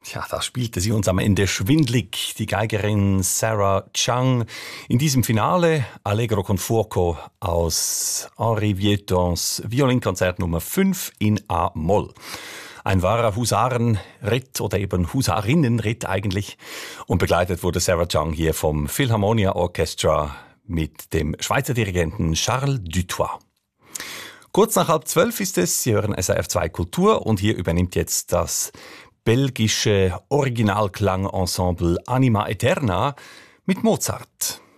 Ja, da spielte sie uns am Ende schwindlig, die Geigerin Sarah Chang. In diesem Finale Allegro con fuoco aus Henri Vieuxtemps Violinkonzert Nummer 5 in A-Moll. Ein wahrer Husarenritt oder eben Husarinnenritt eigentlich. Und begleitet wurde Sarah Chang hier vom Philharmonia Orchestra mit dem Schweizer Dirigenten Charles Dutoit. Kurz nach 11:30 ist es, Sie hören SRF 2 Kultur und hier übernimmt jetzt das belgische Originalklangensemble Anima Eterna mit Mozart.